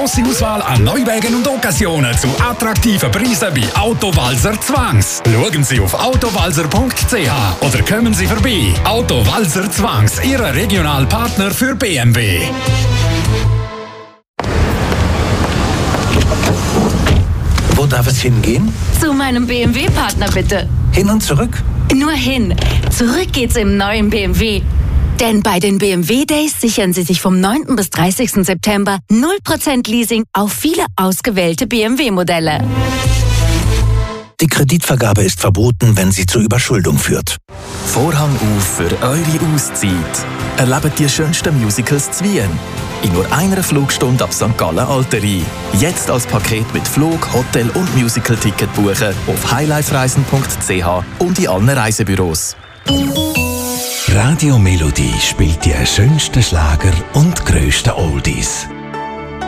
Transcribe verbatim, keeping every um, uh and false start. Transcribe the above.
grosse Auswahl an Neuwagen und Occasionen zu attraktiven Preisen bei Autowalzer Zwangs. Schauen Sie auf autowalzer punkt c h oder kommen Sie vorbei. Autowalzer Zwangs, Ihr Regionalpartner für B M W. Wo darf es hingehen? Zu meinem B M W-Partner bitte. Hin und zurück? Nur hin. Zurück geht's im neuen B M W. Denn bei den B M W Days sichern Sie sich vom neunten bis dreißigsten September null Prozent Leasing auf viele ausgewählte B M W-Modelle. Die Kreditvergabe ist verboten, wenn sie zur Überschuldung führt. Vorhang auf für eure Auszeit. Erlebt die schönsten Musicals zu Wien. In nur einer Flugstunde ab Sankt Gallen Alterie. Jetzt als Paket mit Flug, Hotel und Musical-Ticket buchen auf highlifereisen punkt c h und in allen Reisebüros. Radio Melodie spielt die schönsten Schlager und grössten Oldies.